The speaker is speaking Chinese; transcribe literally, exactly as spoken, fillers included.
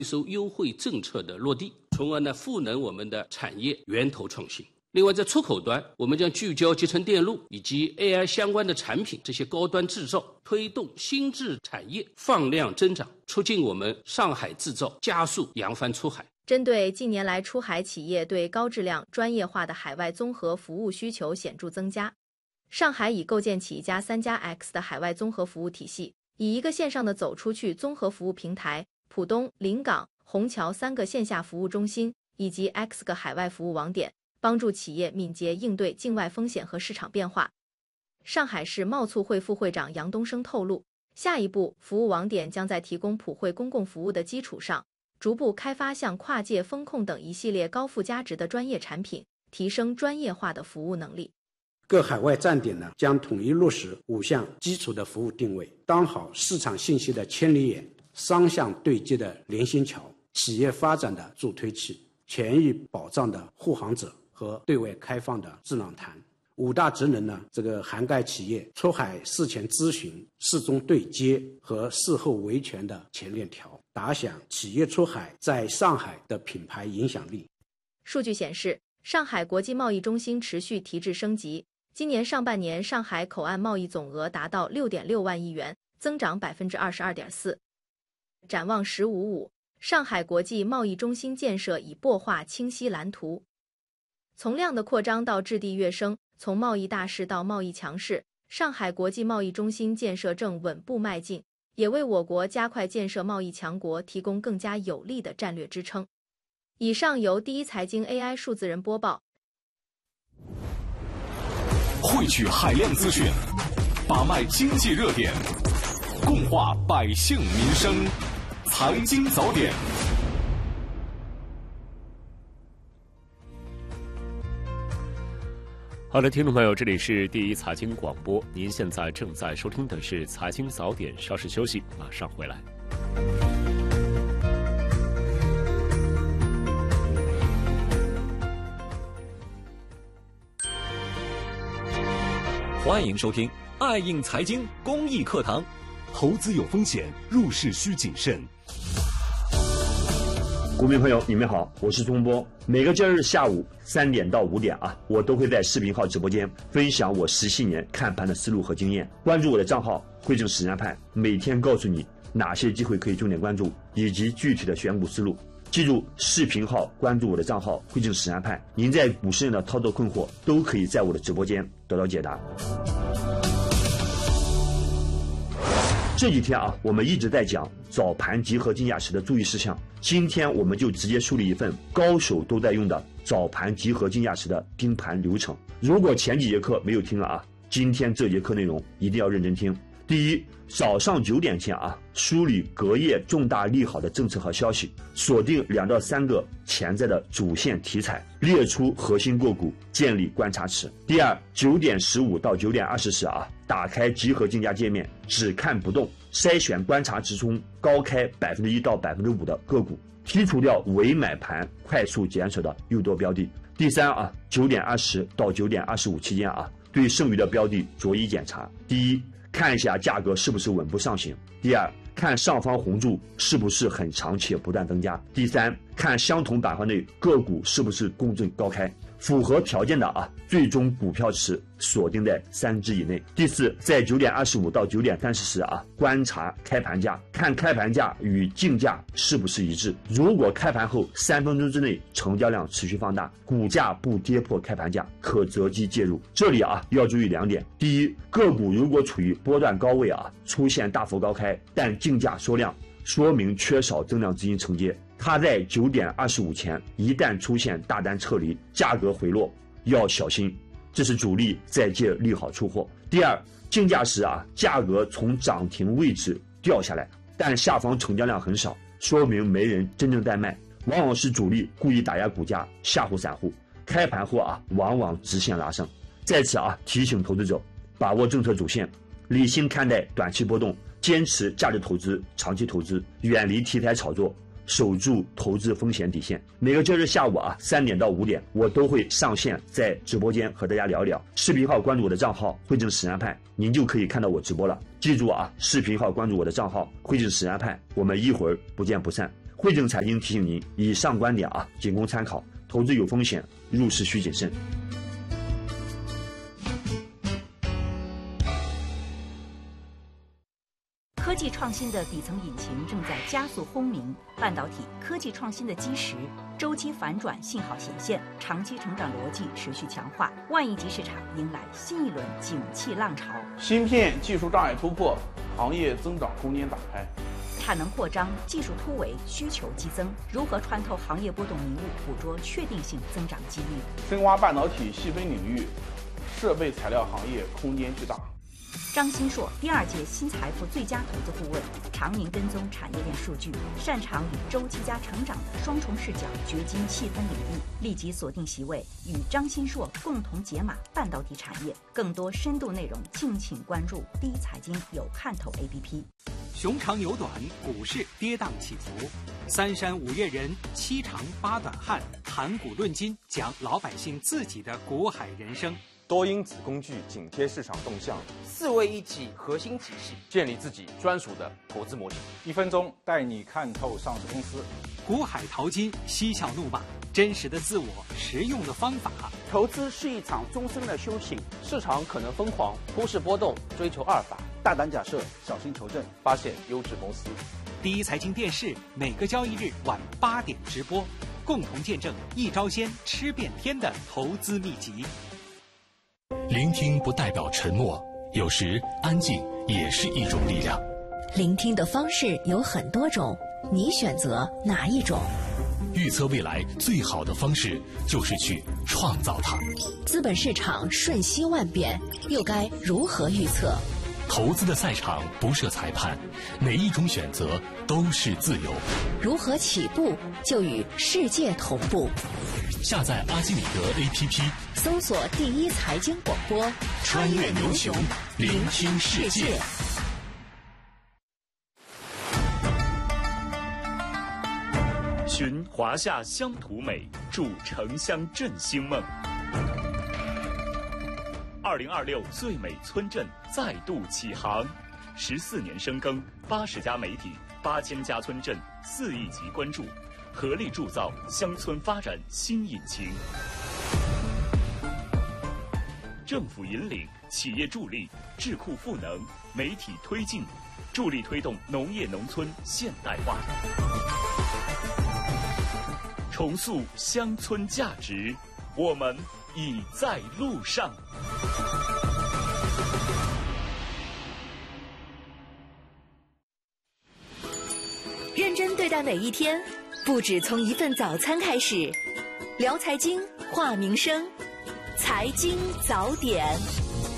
税收优惠政策的落地，从而呢赋能我们的产业源头创新。另外，在出口端，我们将聚焦集成电路以及 A I 相关的产品，这些高端制造，推动新质产业放量增长，促进我们上海制造加速扬帆出海。 针对近年来出海企业对高质量、专业化的海外综合服务需求显著增加，上海已构建起一家三加 X 的海外综合服务体系，以一个线上的走出去综合服务平台、浦东、临港、虹桥三个线下服务中心以及 X 个海外服务网点，帮助企业敏捷应对境外风险和市场变化。上海市贸促会副会长杨东升透露，下一步服务网点将在提供普惠公共服务的基础上，逐步开发像跨界风控等一系列高附加值的专业产品，提升专业化的服务能力。 各海外站点呢，将统一落实五项基础的服务定位，当好市场信息的千里眼、商向对接的连心桥、企业发展的助推器、权益保障的护航者和对外开放的智囊团。五大职能呢，这个涵盖企业出海事前咨询、事中对接和事后维权的前链条，打响企业出海在上海的品牌影响力。 数据显示，上海国际贸易中心持续提质升级，今年上半年上海口岸贸易总额达到 六点六万亿元，增长 百分之二十二点四。展望十五五，上海国际贸易中心建设已擘画清晰蓝图。从量的扩张到质地跃升，从贸易大势到贸易强势，上海国际贸易中心建设正稳步迈进，也为我国加快建设贸易强国提供更加有力的战略支撑。以上由第一财经 A I 数字人播报。 汇聚海量资讯，把脉经济热点，共话百姓民生，财经早点。 好的，听众朋友，这里是第一财经广播，您现在正在收听的是财经早点，稍事休息，马上回来。 欢迎收听爱应财经公益课堂。 投资有风险，入市需谨慎。 股民朋友，你们好，我是钟波。每个交易日下午三点到五点啊，我都会在视频号直播间分享我十七年看盘的思路和经验。关注我的账号汇正实战派，每天告诉你哪些机会可以重点关注，以及具体的选股思路。记住视频号关注我的账号汇正实战派，您在股市上的操作困惑都可以在我的直播间得到解答。这几天啊，我们一直在讲早盘集合竞价时的注意事项。今天我们就直接梳理一份高手都在用的早盘集合竞价时的盯盘流程。如果前几节课没有听了啊，今天这节课内容一定要认真听。第一，早上九点前啊，梳理隔夜重大利好的政策和消息，锁定两到三个潜在的主线题材，列出核心个股，建立观察池。第二，九点十五到九点二十时啊，打开集合竞价界面，只看不动，筛选观察池中高开百分之一到百分之五的个股，剔除掉伪买盘快速减少的诱多标的。第三啊，九点二十到九点二十五期间啊，对剩余的标的逐一检查。第一，看一下价格是不是稳步上行。第二，看上方红柱是不是很长且不断增加。第三，看相同板块内个股是不是共振高开。符合条件的啊，最终股票池锁定在三只以内。第四，在九点二十五到九点三十时啊，观察开盘价，看开盘价与竞价是不是一致。如果开盘后三分钟之内成交量持续放大，股价不跌破开盘价，可择机介入。这里啊要注意两点：第一，个股如果处于波段高位啊，出现大幅高开，但竞价缩量，说明缺少增量资金承接。它在九点二十五前一旦出现大单撤离，价格回落，要小心，这是主力在借利好出货。第二，竞价时啊，价格从涨停位置掉下来，但下方成交量很少，说明没人真正在卖，往往是主力故意打压股价，吓唬散户。开盘后啊，往往直线拉升。在此啊，提醒投资者把握政策主线，理性看待短期波动，坚持价值投资、长期投资，远离题材炒作，守住投资风险底线。每个交易日下午啊三点到五点，我都会上线在直播间和大家聊一聊。视频号关注我的账号汇正实战派，您就可以看到我直播了。记住啊，视频号关注我的账号汇正实战派，我们一会儿不见不散。 汇正财经提醒您，以上观点啊仅供参考，投资有风险，入市需谨慎。 科技创新的底层引擎正在加速轰鸣，半导体科技创新的基石周期反转信号显现，长期成长逻辑持续强化，万亿级市场迎来新一轮景气浪潮。 芯片技术障碍突破，行业增长空间打开。 产能扩张，技术突围，需求激增，如何穿透行业波动迷雾，捕捉确定性增长机遇？ 深挖半导体细分领域，设备材料行业空间巨大。 张新硕，第二届新财富最佳投资顾问，常年跟踪产业链数据，擅长与周期加成长的双重视角掘金细分领域。立即锁定席位，与张新硕共同解码半导体产业。更多深度内容，敬请关注第一财经有看头 A P P。 熊长牛短，股市跌宕起伏，三山五岳人，七长八短汉，谈股论金，讲老百姓自己的股海人生。 多因子工具紧贴市场动向， 四位一体核心体系，建立自己专属的投资模型。 一分钟带你看透上市公司， 股海淘金，嬉笑怒骂，真实的自我，实用的方法。 投资是一场终身的修行，市场可能疯狂，忽视波动，追求阿尔法， 大胆假设，小心求证， 发现优质公司。 第一财经电视每个交易日晚八点直播，共同见证一招鲜吃遍天的投资秘籍。 聆听不代表沉默，有时安静也是一种力量。 聆听的方式有很多种，你选择哪一种？ 预测未来最好的方式就是去创造它。 资本市场瞬息万变，又该如何预测？ 投资的赛场不设裁判，每一种选择都是自由。 如何起步就与世界同步？ 下载阿基米德 A P P， 搜索第一财经广播， 穿越牛熊，聆听世界。 寻华夏乡土美，筑城乡振兴梦。二零二六最美村镇再度起航，十四年深耕，八十家媒体，八千家村镇，四亿级关注，合力铸造乡村发展新引擎。政府引领，企业助力，智库赋能，媒体推进，助力推动农业农村现代化，重塑乡村价值。我们已在路上。 认真对待每一天，不止从一份早餐开始。聊财经，话民生，财经早点。